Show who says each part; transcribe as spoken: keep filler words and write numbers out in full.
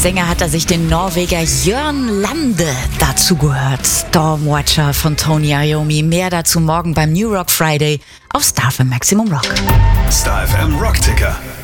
Speaker 1: Sänger hat er sich den Norweger Jørn Lande dazu gehört. Stormwatcher von Tony Iommi. Mehr dazu morgen beim New Rock Friday auf Star F M Maximum Rock.
Speaker 2: Star F M Rock Ticker.